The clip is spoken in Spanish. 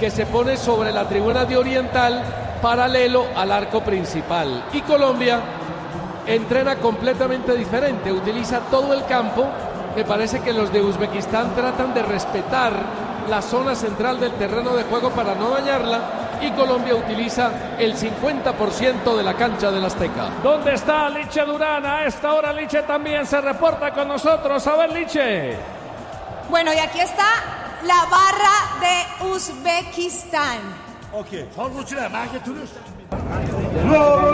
que se pone sobre la tribuna de Oriental, paralelo al arco principal. Y Colombia entrena completamente diferente, utiliza todo el campo. Me parece que los de Uzbekistán tratan de respetar la zona central del terreno de juego para no dañarla, y Colombia utiliza el 50% de la cancha del Azteca. ¿Dónde está Liche Durán? A esta hora Liche también se reporta con nosotros. A ver, Liche. Bueno, y aquí está la barra de Uzbekistán. Okay.